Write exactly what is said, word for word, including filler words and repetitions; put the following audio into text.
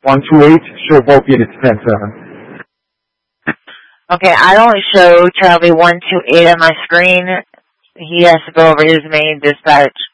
one two eight, show both units ten seven. Okay, I only show Charlie one two eight on my screen. He has to go over his main dispatch.